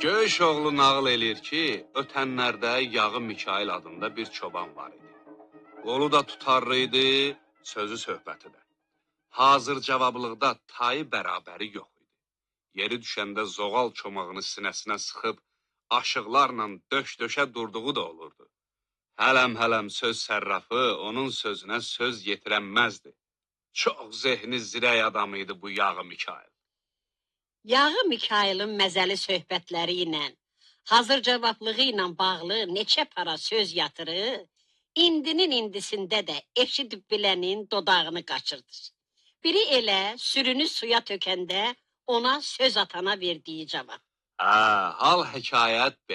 Göyşoğlu nağıl eləyir ki, ötənlərdə Yağı Mikail adında bir çoban var idi. Qolu da tutarlı idi, sözü söhbəti də. Hazır cavablıqda tayı bərabəri yox idi. Yeri düşəndə zoğal çomağını sinəsinə sıxıb, aşıqlarla döş-döşə durduğu da olurdu. Hələm-hələm söz sərrafı onun sözünə söz yetirənməzdi. Çox zehni zirək adam idi bu Yağı Mikail. Yağı Mikailin məzəli söhbətləri ilə, hazır cavablığı ilə bağlı neçə para söz yatırır, indinin indisində də eşidib bilənin dodağını qaçırdır. Biri elə sürünü suya tökəndə ona söz atana verdiyi cavab. Hal hekayət